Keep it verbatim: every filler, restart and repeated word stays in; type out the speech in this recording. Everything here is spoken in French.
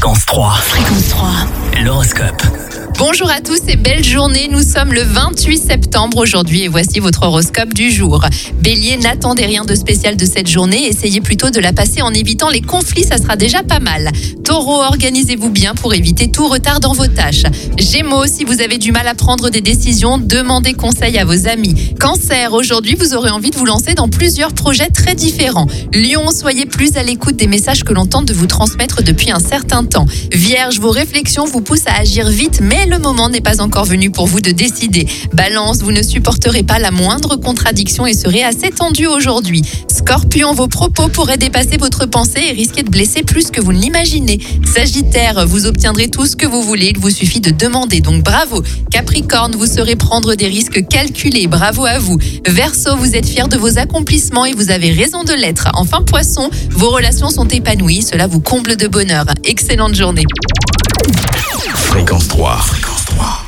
Fréquence trois. Fréquence trois. L'horoscope. Bonjour à tous et belle journée, nous sommes le vingt-huit septembre aujourd'hui et voici votre horoscope du jour. Bélier, n'attendez rien de spécial de cette journée, essayez plutôt de la passer en évitant les conflits, ça sera déjà pas mal. Taureau, organisez-vous bien pour éviter tout retard dans vos tâches. Gémeaux, si vous avez du mal à prendre des décisions, demandez conseil à vos amis. Cancer, aujourd'hui vous aurez envie de vous lancer dans plusieurs projets très différents. Lion, soyez plus à l'écoute des messages que l'on tente de vous transmettre depuis un certain temps. Vierge, vos réflexions vous poussent à agir vite, mais le moment n'est pas encore venu pour vous de décider. Balance, vous ne supporterez pas la moindre contradiction et serez assez tendu aujourd'hui. Scorpion, vos propos pourraient dépasser votre pensée et risquer de blesser plus que vous ne l'imaginez. Sagittaire, vous obtiendrez tout ce que vous voulez, il vous suffit de demander, donc bravo. Capricorne, vous saurez prendre des risques calculés, bravo à vous. Verseau, vous êtes fier de vos accomplissements et vous avez raison de l'être. Enfin Poisson, vos relations sont épanouies, cela vous comble de bonheur. Excellente journée.